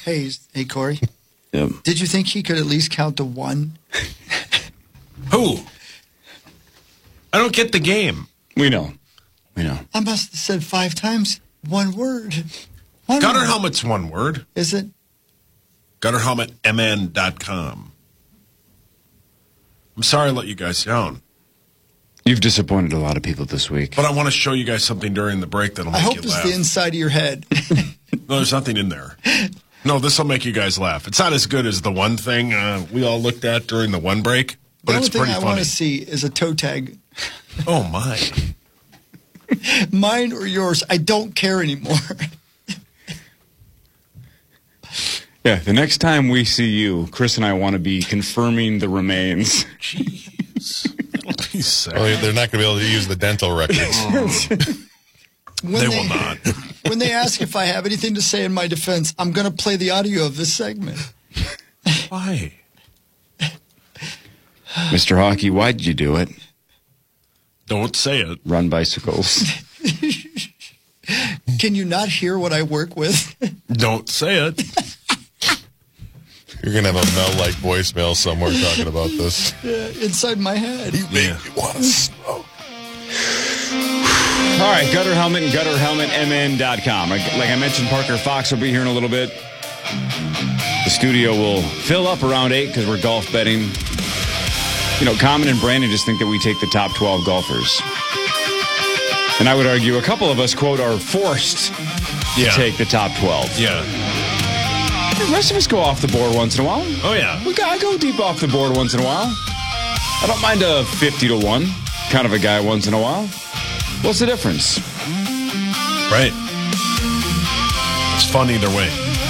Hey, Corey. Yep. Did you think he could at least count to one? Who? I don't get the game. We know. I must have said 5 times one word. Gutter Helmet's one word. Is it? GutterHelmetMN.com. I'm sorry I let you guys down. You've disappointed a lot of people this week. But I want to show you guys something during the break that'll make I you hope laugh. it's the inside of your head. No, there's nothing in there. No, this will make you guys laugh. It's not as good as the one thing we all looked at during the one break, but it's pretty The only thing I funny. want to see is a toe tag. Oh, my. Mine or yours. I don't care anymore. Yeah, the next time we see you, Chris and I want to be confirming the remains. Jeez. That'll be sad. Well, they're not going to be able to use the dental records. They will not. When they ask if I have anything to say in my defense, I'm going to play the audio of this segment. Why? Mr. Hockey, why'd you do it? Don't say it. Run bicycles. Can you not hear what I work with? Don't say it. You're going to have a Mel-like voicemail somewhere talking about this. Inside my head. You make me want to smoke. All right, Gutter Helmet and GutterHelmetMN.com. Like I mentioned, Parker Fox will be here in a little bit. The studio will fill up around 8 because we're golf betting. You know, Common and Brandon just think that we take the top 12 golfers. And I would argue a couple of us, quote, are forced to take the top 12. Yeah. The rest of us go off the board once in a while. Oh, yeah. I go deep off the board once in a while. I don't mind a 50-1 kind of a guy once in a while. What's the difference? Right. It's fun either way.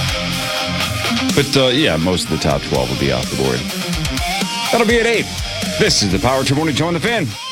But, yeah, most of the top 12 will be off the board. That'll be at 8. This is the Power Trip Morning Show on the Fan.